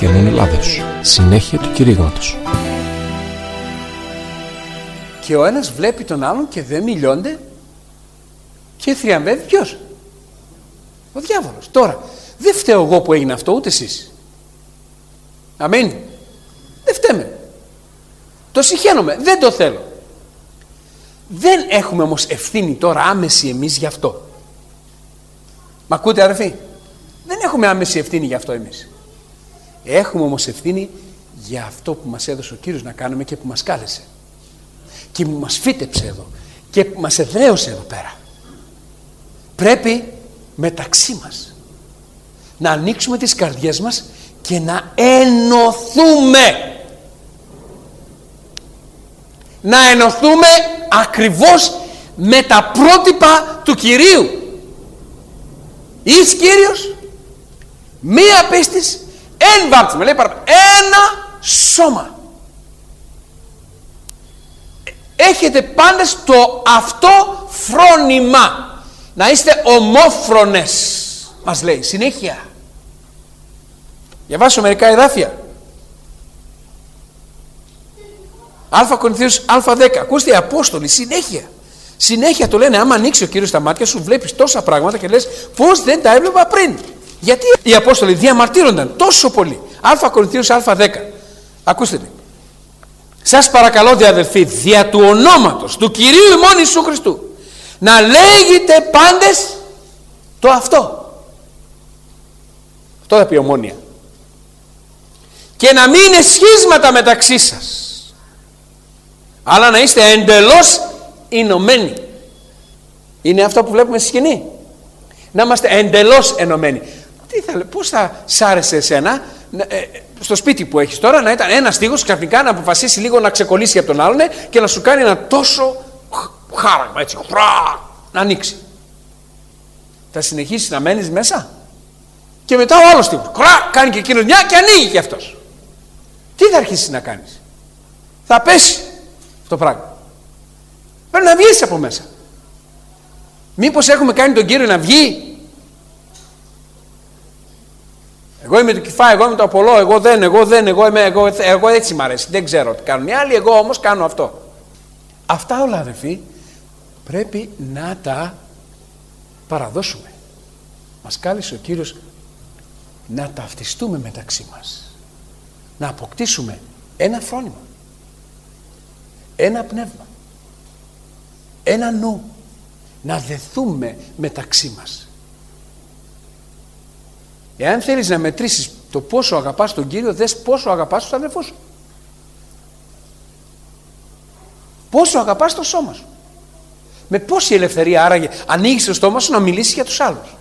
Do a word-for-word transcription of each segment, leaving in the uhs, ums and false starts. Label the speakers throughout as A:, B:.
A: Καινούν Ελλάδος. Συνέχεια του κηρύγματος.
B: Και ο ένας βλέπει τον άλλον και δεν μιλιώνται και θριαμβεύει ποιος? Ο διάβολος. Τώρα, δεν φταίω εγώ που έγινε αυτό, ούτε εσείς. Αμήν. Δεν φταίμε. Το συχαίνομαι. Δεν το θέλω. Δεν έχουμε όμως ευθύνη τώρα άμεση εμείς γι' αυτό. Μ' ακούτε αδερφοί? Δεν έχουμε άμεση ευθύνη γι' αυτό εμείς. Έχουμε όμως ευθύνη για αυτό που μας έδωσε ο Κύριος να κάνουμε και που μας κάλεσε. Και που μας φύτεψε εδώ. Και που μας εδραίωσε εδώ πέρα. Πρέπει μεταξύ μας να ανοίξουμε τις καρδιές μας και να ενωθούμε. Να ενωθούμε ακριβώς με τα πρότυπα του Κυρίου. Εις Κύριος, μία πίστης, εν βάπτισμα, λέει παραπάνω, ένα σώμα. Έχετε πάντες το αυτό φρόνημα. Να είστε ομόφρονες, μας λέει συνέχεια. Διαβάσω μερικά εδάφια. Α Κορινθίους Α δέκα. Ακούστε, οι Απόστολοι συνέχεια Συνέχεια το λένε. Άμα ανοίξει ο Κύριος τα μάτια σου, βλέπεις τόσα πράγματα και λες πώς δεν τα έβλεπα πριν. Γιατί οι Απόστολοι διαμαρτύρονταν τόσο πολύ. Α Κορινθίους Α δέκα. Ακούστε τι. Σας παρακαλώ, δε αδελφοί, δια του ονόματος του Κυρίου ημών Ιησού Χριστού, να λέγετε πάντες το αυτό. Αυτό θα πει ομόνοια. Και να μην είναι σχίσματα μεταξύ σας, αλλά να είστε εντελώς ενωμένοι. Είναι αυτό που βλέπουμε στη σκηνή. Να είμαστε εντελώς ενωμένοι. Τι θα, πώς θα σ' άρεσε εσένα ε, στο σπίτι που έχεις τώρα να ήταν ένας τοίχος ξαφνικά να αποφασίσει λίγο να ξεκολλήσει από τον άλλον και να σου κάνει ένα τόσο χάραγμα, έτσι, χρά, να ανοίξει? Θα συνεχίσεις να μένεις μέσα? Και μετά ο άλλος τοίχος χρά, κάνει και εκείνος μια και ανοίγει και αυτός. Τι θα αρχίσεις να κάνεις? Θα πέσει αυτό το πράγμα. Πρέπει να βγεις από μέσα. Μήπως έχουμε κάνει τον Κύριο να βγει? Εγώ είμαι το Κηφά, εγώ είμαι το Απολό, εγώ δεν, εγώ δεν, εγώ, είμαι, εγώ, εγώ έτσι μ' αρέσει, δεν ξέρω τι κάνουν οι άλλοι, εγώ όμως κάνω αυτό. Αυτά όλα, αδελφοί, πρέπει να τα παραδώσουμε. Μας κάλεσε ο Κύριος να ταυτιστούμε μεταξύ μας, να αποκτήσουμε ένα φρόνημα, ένα πνεύμα, ένα νου, να δεθούμε μεταξύ μας. Εάν θέλεις να μετρήσεις το πόσο αγαπάς τον Κύριο, δες πόσο αγαπάς τους αδελφούς σου. Πόσο αγαπάς το σώμα σου. Με πόση ελευθερία άραγε ανοίγεις το στόμα σου να μιλήσεις για τους άλλους.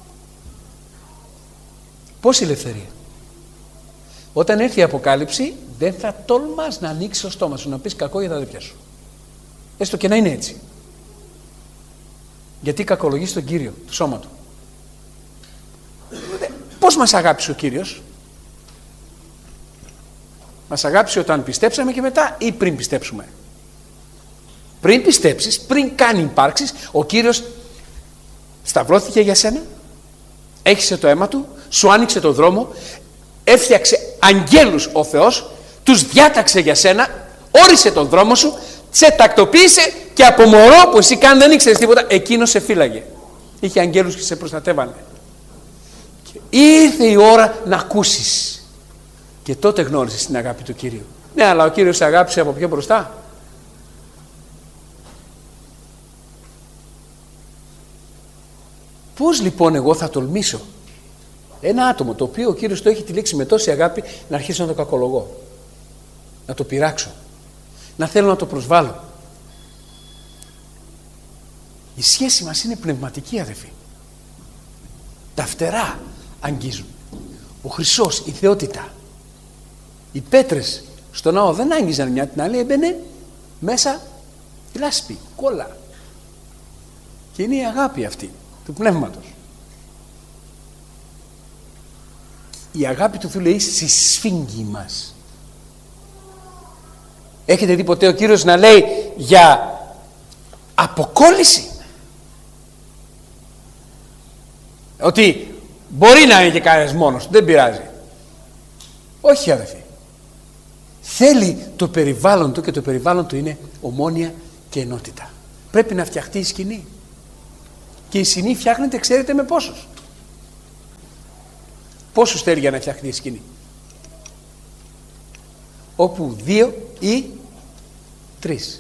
B: Πόση ελευθερία. Όταν έρθει η Αποκάλυψη, δεν θα τολμάς να ανοίξεις το στόμα σου να πεις κακό για τα αδελφιά σου. Έστω και να είναι έτσι. Γιατί κακολογείς τον Κύριο, το σώμα του. Πώς μας αγάπησε ο Κύριος? Μας αγάπησε όταν πιστέψαμε και μετά ή πριν πιστέψουμε? Πριν πιστέψεις, πριν καν υπάρξεις, ο Κύριος σταυρώθηκε για σένα, έχισε το αίμα του, σου άνοιξε το δρόμο, έφτιαξε αγγέλους ο Θεός, τους διάταξε για σένα, όρισε τον δρόμο σου, σε τακτοποίησε και από μωρό που εσύ καν δεν ήξερες τίποτα, εκείνος σε φύλαγε. Είχε αγγέλους και σε προστατεύανε. Ήρθε η ώρα να ακούσεις και τότε γνώρισες την αγάπη του Κυρίου. Ναι, αλλά ο Κύριος σε αγάπησε από πιο μπροστά. Πώς λοιπόν εγώ θα τολμήσω ένα άτομο το οποίο ο Κύριος το έχει τυλίξει με τόση αγάπη να αρχίσω να το κακολογώ, να το πειράξω, να θέλω να το προσβάλλω? Η σχέση μας είναι πνευματική, αδελφοί. Τα φτερά αγγίζουν. Ο χρυσός, η θεότητα. Οι πέτρες στο ναό δεν άγγιζαν μια την άλλη, έμπαινε μέσα η λάσπη, κόλλα. Και είναι η αγάπη αυτή του πνεύματος. Η αγάπη του Θεού λέει στη σφίγγη μας. Έχετε δει ποτέ ο Κύριος να λέει για αποκόλληση? Ότι μπορεί να είναι και κανένας μόνος, δεν πειράζει. Όχι αδελφοί. Θέλει το περιβάλλον του και το περιβάλλον του είναι ομόνοια και ενότητα. Πρέπει να φτιαχτεί η σκηνή. Και η σκηνή φτιάχνεται, ξέρετε, με πόσους. Πόσους θέλει για να φτιαχτεί η σκηνή? Όπου δύο ή τρεις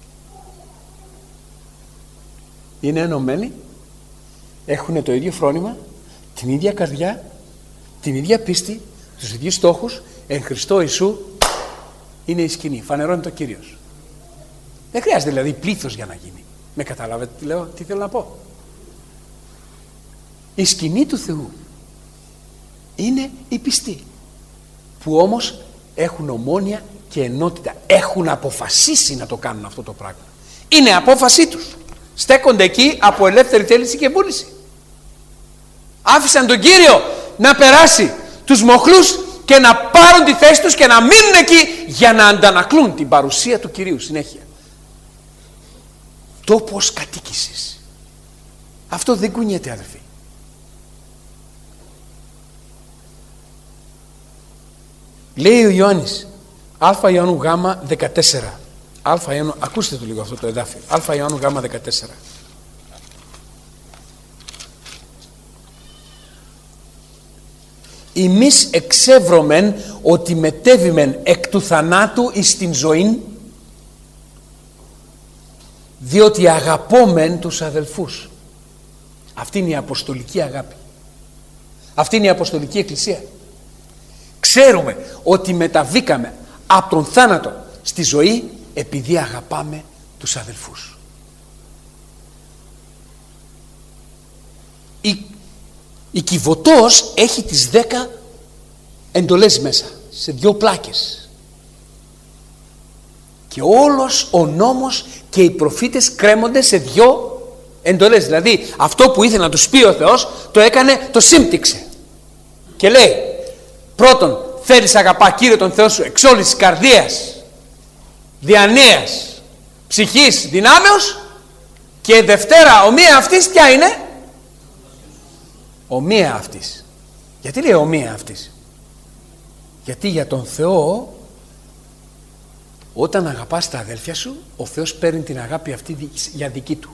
B: είναι ενωμένοι, έχουν το ίδιο φρόνημα, την ίδια καρδιά, την ίδια πίστη, τους ίδιους στόχους, εν Χριστώ Ιησού είναι η σκηνή, φανερώνει το Κύριος. Δεν χρειάζεται δηλαδή πλήθος για να γίνει. Με καταλάβετε τι λέω, τι θέλω να πω? Η σκηνή του Θεού είναι οι πιστοί, που όμως έχουν ομόνοια και ενότητα, έχουν αποφασίσει να το κάνουν αυτό το πράγμα. Είναι απόφασή τους. Στέκονται εκεί από ελεύθερη θέληση και βούληση. Άφησαν τον Κύριο να περάσει τους μοχλούς και να πάρουν τη θέση τους και να μείνουν εκεί για να αντανακλούν την παρουσία του Κυρίου συνέχεια. Τόπος κατοίκησης. Αυτό δεν κουνιέται, αδελφοί. Λέει ο Ιωάννης, Α Ιωάννου Γ δεκατέσσερα. Α Ιωάννου, ακούστε το λίγο αυτό το εδάφιο. Α Ιωάννου Γ δεκατέσσερα. Εμείς εξεύρωμεν ότι μετέβημεν εκ του θανάτου εις την ζωήν, διότι αγαπόμεν τους αδελφούς. Αυτή είναι η αποστολική αγάπη. Αυτή είναι η αποστολική εκκλησία. Ξέρουμε ότι μεταβήκαμε από τον θάνατο στη ζωή επειδή αγαπάμε τους αδελφούς. Η, η Κιβωτός έχει τις δέκα εντολές μέσα, σε δυο πλάκες. Και όλος ο νόμος και οι προφήτες κρέμονται σε δυο εντολές. Δηλαδή αυτό που ήθελε να τους πει ο Θεός το έκανε, το σύμπτυξε. Και λέει, πρώτον, θέλεις αγαπά Κύριο τον Θεό σου εξ όλης της καρδίας, διανοίας, ψυχής, δυνάμεως. Και δευτέρα, ομοία αυτής ποια είναι? Ομοία αυτής. Γιατί λέει ομοία αυτής? Γιατί για τον Θεό, όταν αγαπάς τα αδέλφια σου, ο Θεός παίρνει την αγάπη αυτή για δική του.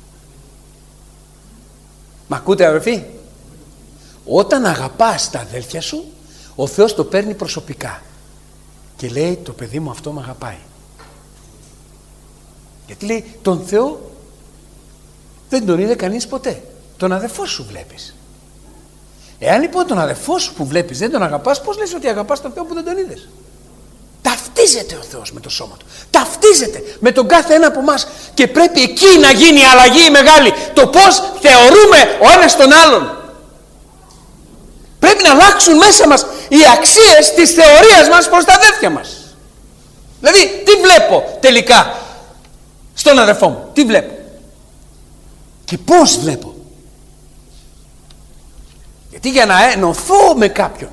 B: Μ' ακούτε, αδελφοί? Όταν αγαπάς τα αδέλφια σου, ο Θεός το παίρνει προσωπικά και λέει, το παιδί μου αυτό με αγαπάει. Γιατί λέει, τον Θεό δεν τον είδε κανείς ποτέ. Τον αδελφό σου βλέπεις. Εάν λοιπόν τον αδελφό σου που βλέπεις δεν τον αγαπάς, πώς λες ότι αγαπάς τον Θεό που δεν τον είδες? Ταυτίζεται ο Θεός με το σώμα του. Ταυτίζεται με τον κάθε ένα από εμάς. Και πρέπει εκεί να γίνει η αλλαγή η μεγάλη. Το πώς θεωρούμε ο ένας τον άλλον. Πρέπει να αλλάξουν μέσα μας οι αξίες της θεωρίας μας προς τα αδέλφια μας. Δηλαδή, τι βλέπω τελικά στον αδελφό μου? Τι βλέπω? Και πώς βλέπω? Γιατί για να ενωθώ με κάποιον,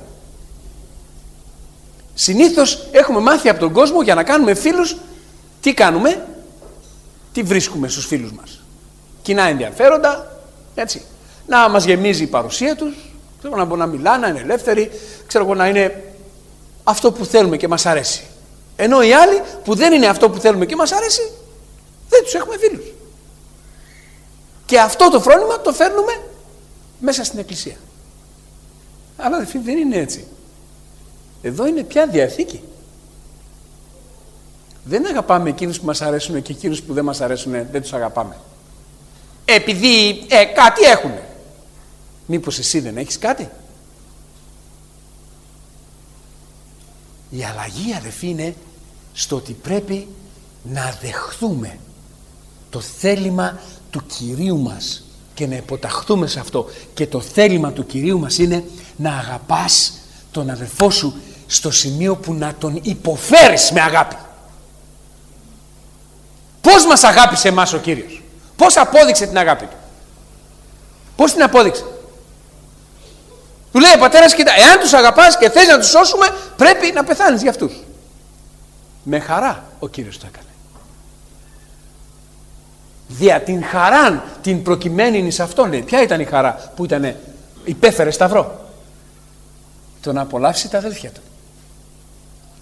B: συνήθως έχουμε μάθει από τον κόσμο για να κάνουμε φίλους, τι κάνουμε? Τι βρίσκουμε στους φίλους μας? Κοινά ενδιαφέροντα, έτσι. Να μας γεμίζει η παρουσία τους, ξέρω, να μπορούν να μιλάνε, να είναι ελεύθεροι, ξέρω εγώ, να είναι αυτό που θέλουμε και μας αρέσει. Ενώ οι άλλοι που δεν είναι αυτό που θέλουμε και μας αρέσει, δεν τους έχουμε φίλους. Και αυτό το φρόνημα το φέρνουμε μέσα στην εκκλησία. Αλλά αδελφοί, δεν είναι έτσι. Εδώ είναι πια Διαθήκη. Δεν αγαπάμε εκείνους που μας αρέσουν και εκείνους που δεν μας αρέσουν δεν τους αγαπάμε. Επειδή ε, κάτι έχουν. Μήπως εσύ δεν έχεις κάτι? Η αλλαγή, αδελφοί, είναι στο ότι πρέπει να δεχθούμε το θέλημα του Κυρίου μας και να υποταχθούμε σε αυτό. Και το θέλημα του Κυρίου μας είναι να αγαπάς τον αδελφό σου στο σημείο που να τον υποφέρεις με αγάπη. Πώς μας αγάπησε εμάς ο Κύριος? Πώς απόδειξε την αγάπη του? Πώς την απόδειξε? Του λέει ο πατέρας, κοίτα, εάν τους αγαπάς και θες να τους σώσουμε, πρέπει να πεθάνεις για αυτούς. Με χαρά ο Κύριος το έκανε. Δια την χαράν την προκειμένην εις αυτόν, λέει. Ποια ήταν η χαρά που ήταν? Υπέφερε σταυρό. Το να απολαύσει τα αδέλφια του.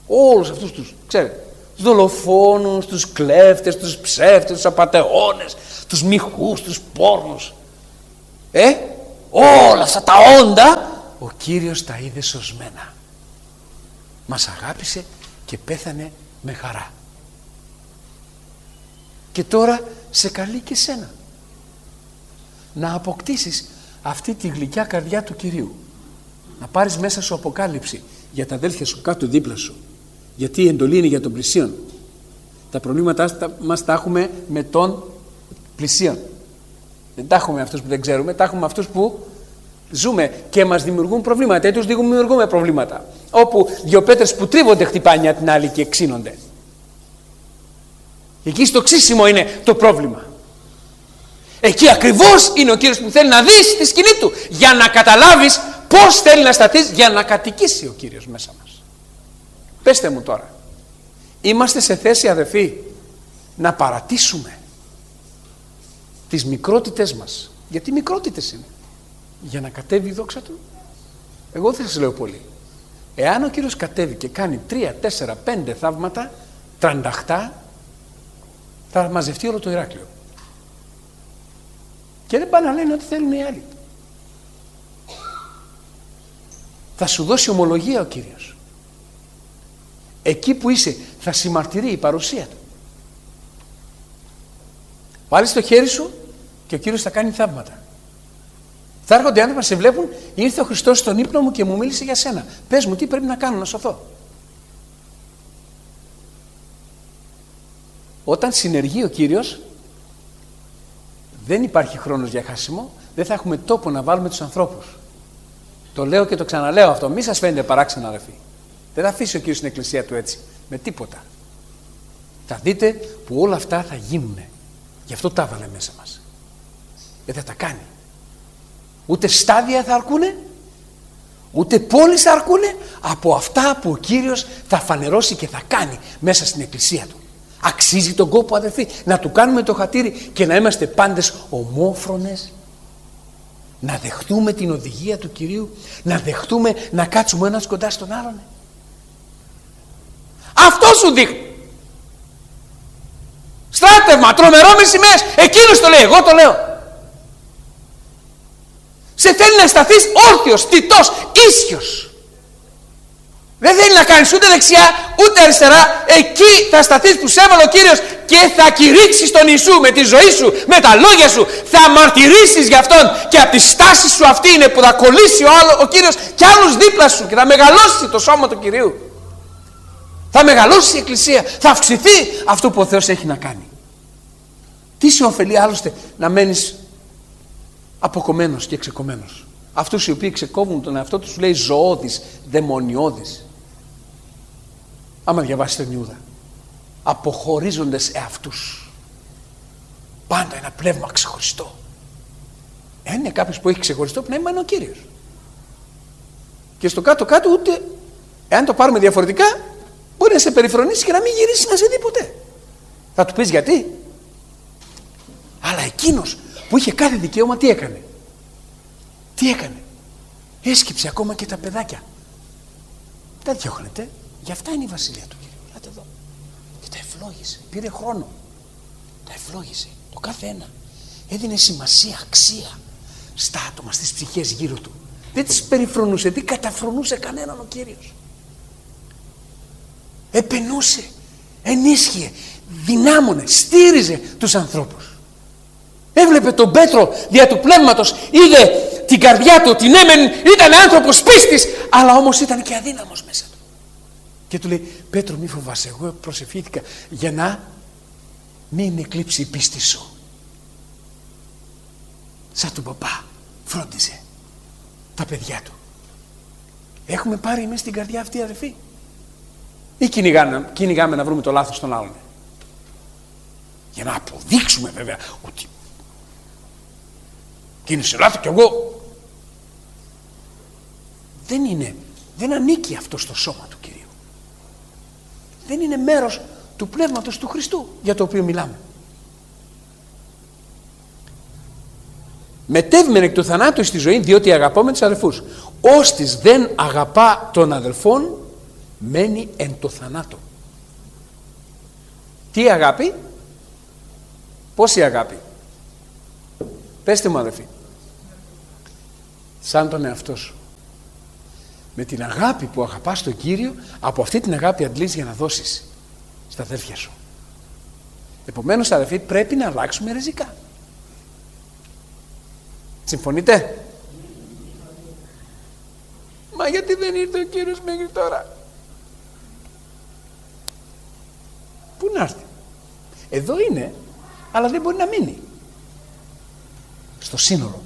B: Όλους αυτούς τους, ξέρετε, τους δολοφόνους, τους κλέφτες, τους ψεύτες, τους απατεώνες, τους μοιχούς, τους πόρνους. Ε, όλα αυτά τα όντα ο Κύριος τα είδε σωσμένα. Μας αγάπησε και πέθανε με χαρά. Και τώρα σε καλεί και σένα να αποκτήσεις αυτή τη γλυκιά καρδιά του Κυρίου. Να πάρεις μέσα σου αποκάλυψη για τα αδέλφια σου κάτω δίπλα σου. Γιατί η εντολή είναι για τον πλησίον. Τα προβλήματά μας τα έχουμε με τον πλησίον. Δεν τα έχουμε αυτούς που δεν ξέρουμε, τα έχουμε αυτούς που ζούμε και μας δημιουργούν προβλήματα. Έτσι τους δημιουργούμε προβλήματα. Όπου δύο πέτρες που τρίβονται χτυπάνε μια την άλλη και ξύνονται. Εκεί στο ξύσιμο είναι το πρόβλημα. Εκεί ακριβώς είναι ο Κύριος που θέλει να δεις τη σκηνή του, για να καταλάβεις πώς θέλει να σταθείς, για να κατοικήσει ο Κύριος μέσα μας. Πέστε μου τώρα, είμαστε σε θέση, αδελφοί, να παρατήσουμε τις μικρότητες μας? Γιατί μικρότητες είναι, για να κατέβει η δόξα του. Εγώ δεν σας λέω πολύ. Εάν ο Κύριος κατέβει και κάνει τρία, τέσσερα, πέντε θαύματα, τρανταχτά, θα μαζευτεί όλο το Ηράκλειο. Και δεν πάνε να λένε ότι θέλουν οι άλλοι. Θα σου δώσει ομολογία ο Κύριος. Εκεί που είσαι θα συμμαρτυρεί η παρουσία του. Βάλεις το χέρι σου και ο Κύριος θα κάνει θαύματα. Θα έρχονται οι άνθρωποι να σε βλέπουν, ήρθε ο Χριστός στον ύπνο μου και μου μίλησε για σένα. Πες μου τι πρέπει να κάνω να σωθώ. Όταν συνεργεί ο Κύριος, δεν υπάρχει χρόνος για χάσιμο, δεν θα έχουμε τόπο να βάλουμε τους ανθρώπους. Το λέω και το ξαναλέω αυτό, μη σας φαίνεται παράξενο, αδελφοί. Δεν θα αφήσει ο Κύριος στην εκκλησία του έτσι, με τίποτα. Θα δείτε που όλα αυτά θα γίνουν. Γι' αυτό τα έβαλε μέσα μας. Δεν θα τα κάνει. Ούτε στάδια θα αρκούνε, ούτε πόλεις θα αρκούνε από αυτά που ο Κύριος θα φανερώσει και θα κάνει μέσα στην εκκλησία του. Αξίζει τον κόπο, αδελφοί, να του κάνουμε το χατήρι και να είμαστε πάντες ομόφρονες, να δεχτούμε την οδηγία του Κυρίου, να δεχτούμε να κάτσουμε ένας κοντά στον άλλον. Αυτό σου δείχνει. Στράτευμα, τρομερό με σημαίες. Εκείνος το λέει, εγώ το λέω. Σε θέλει να σταθείς όρθιος, τιτός, ίσιος. Δεν θέλει να κάνεις ούτε δεξιά ούτε αριστερά. Εκεί θα σταθείς που σε έβαλε ο Κύριος και θα κηρύξεις τον Ιησού με τη ζωή σου, με τα λόγια σου. Θα μαρτυρήσεις για Αυτόν και από τη στάση σου αυτή είναι που θα κολλήσει ο, άλλο, ο Κύριος και άλλους δίπλα σου και θα μεγαλώσει το σώμα του Κυρίου. Θα μεγαλώσει η Εκκλησία, θα αυξηθεί αυτό που ο Θεός έχει να κάνει. Τι σε ωφελεί άλλωστε να μένεις αποκομμένος και ξεκομμένος? Αυτούς οι οποίοι ξεκόβουν τον εαυτό τους, λέει ζωώδης, δαιμονιώδης. Άμα διαβάσει τον Ιούδα, αποχωρίζοντες εαυτούς. Πάντα ένα πνεύμα ξεχωριστό. Εάν είναι κάποιος που έχει ξεχωριστό πνεύμα, είναι ο Κύριος. Και στο κάτω-κάτω, ούτε εάν το πάρουμε διαφορετικά, μπορεί να σε περιφρονήσει και να μην γυρίσει να σε δει ποτέ. Θα του πεις γιατί? Αλλά εκείνος που είχε κάθε δικαίωμα, τι έκανε? Τι έκανε? Έσκυψε ακόμα και τα παιδάκια. Τα διώχνετε. Γι' αυτά είναι η βασιλεία του Κύριου. Ελάτε εδώ. Και τα ευλόγησε. Πήρε χρόνο. Τα ευλόγησε. Το κάθε ένα. Έδινε σημασία, αξία στα άτομα, στις ψυχές γύρω του. Δεν τις περιφρονούσε, δεν καταφρονούσε κανέναν ο Κύριος. Επενούσε, ενίσχυε, δυνάμωνε, στήριζε τους ανθρώπους. Έβλεπε τον Πέτρο δια του πνεύματος, είδε την καρδιά του, την έμεν, ήταν άνθρωπος πίστης, αλλά όμως ήταν και αδύναμος μέσα του. Και του λέει, Πέτρο, μη φοβάσαι, εγώ προσευχήθηκα για να μην εκλείψει η πίστη σου. Σαν τον παπά φρόντιζε τα παιδιά του. Έχουμε πάρει εμείς την καρδιά αυτή, αδελφοί, ή κυνηγάμε, κυνηγάμε να βρούμε το λάθος των άλλων? Για να αποδείξουμε βέβαια ότι εκείνος σε λάθος και εγώ. Δεν είναι, δεν ανήκει αυτό στο σώμα του Κυρίου. Δεν είναι μέρος του πνεύματος του Χριστού για το οποίο μιλάμε. Μετέβημεν εκ του θανάτου στη ζωή, διότι αγαπάμε τους αδελφούς. Όστις δεν αγαπά τον αδελφόν, μένει εν το θανάτο. Τι αγάπη? Πόση αγάπη? Πέστε μου αδελφοί. Σαν τον εαυτό σου. Με την αγάπη που αγαπάς τον Κύριο, από αυτή την αγάπη αντλείς για να δώσεις στα αδέρφια σου. Επομένως αδελφοί, πρέπει να αλλάξουμε ριζικά. Συμφωνείτε? Μα γιατί δεν ήρθε ο Κύριος μέχρι τώρα? Πού να έρθει? Εδώ είναι, αλλά δεν μπορεί να μείνει στο σύνολο.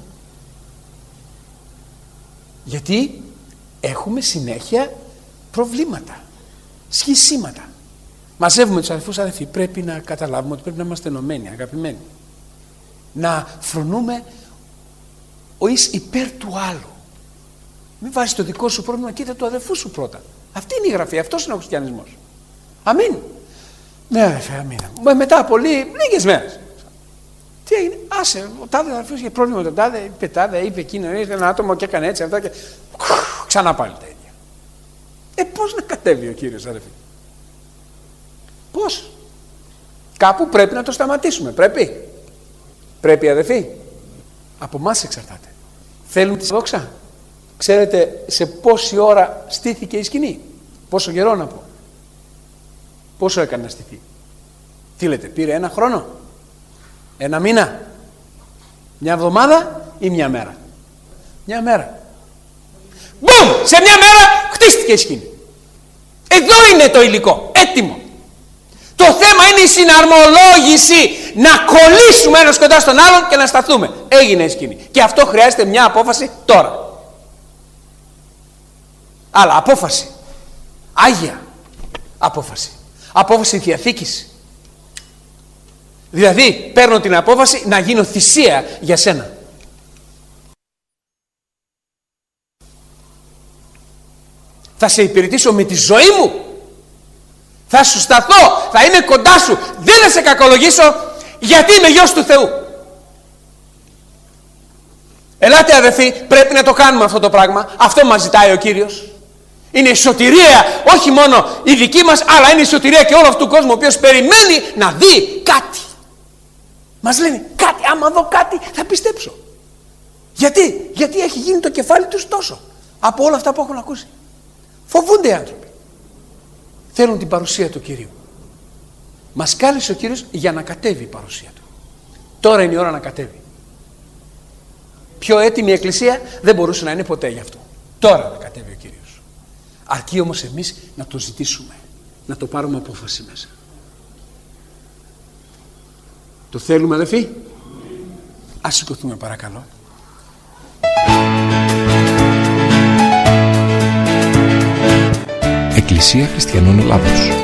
B: Γιατί έχουμε συνέχεια προβλήματα, σχισίματα. Μαζεύουμε τους αδελφούς αδελφοί. Πρέπει να καταλάβουμε ότι πρέπει να είμαστε ενωμένοι, αγαπημένοι. Να φρονούμε ο εις υπέρ του άλλου. Μην βάζεις το δικό σου πρόβλημα, κοίτα του αδελφού σου πρώτα. Αυτή είναι η γραφή, αυτός είναι ο χριστιανισμός. Αμήν. Ναι αδελφέ, αμήν. Μετά από λίγες μέρες. Τι έγινε? Άσε, ο τάδε αδελφός είχε πρόβλημα με τον τάδε, είπε τάδε, είπε εκείνο, ήρθε ένα άτομο και έκανε έτσι, αυτά και ξανά πάλι τα ίδια. Ε, πώς να κατέβει ο Κύριος αδελφοί? Πώς? Κάπου πρέπει να το σταματήσουμε, πρέπει. Πρέπει αδελφοί. Από εμάς εξαρτάται. Θέλουμε τη δόξα. Ξέρετε σε πόση ώρα στήθηκε η σκηνή? Πόσο καιρό να πω? Πόσο έκανε να στηθεί? Τι λέτε, πήρε ένα χρόνο? Ένα μήνα? Μια εβδομάδα ή μια μέρα? Μια μέρα. Μπουμ! Σε μια μέρα χτίστηκε η σκηνή. Εδώ είναι το υλικό, έτοιμο. Το θέμα είναι η συναρμολόγηση, να κολλήσουμε ένας κοντά στον άλλον και να σταθούμε. Έγινε η σκηνή. Και αυτό χρειάζεται μια απόφαση τώρα. Αλλά απόφαση. Άγια απόφαση. Απόφαση Διαθήκης. Δηλαδή παίρνω την απόφαση να γίνω θυσία για σένα. Θα σε υπηρετήσω με τη ζωή μου. Θα σου σταθώ, θα είμαι κοντά σου, δεν θα σε κακολογήσω, γιατί είμαι γιος του Θεού. Ελάτε αδελφοί, πρέπει να το κάνουμε αυτό το πράγμα. Αυτό μας ζητάει ο Κύριος. Είναι η σωτηρία, όχι μόνο η δική μας, αλλά είναι η σωτηρία και όλου αυτού του κόσμου, ο οποίος περιμένει να δει κάτι. Μας λένε κάτι, άμα δω κάτι θα πιστέψω. Γιατί, γιατί έχει γίνει το κεφάλι τους τόσο από όλα αυτά που έχουν ακούσει. Φοβούνται οι άνθρωποι. Θέλουν την παρουσία του Κυρίου. Μας κάλεσε ο Κύριος για να κατέβει η παρουσία του. Τώρα είναι η ώρα να κατέβει. Πιο έτοιμη η Εκκλησία δεν μπορούσε να είναι ποτέ γι' αυτό. Τώρα να κατέβει ο Κύριος. Αρκεί όμως εμείς να το ζητήσουμε. Να το πάρουμε απόφαση μέσα. Το θέλουμε αδελφοί? Ας σηκωθούμε παρακαλώ.
A: Εκκλησία Χριστιανών Ελλάδος.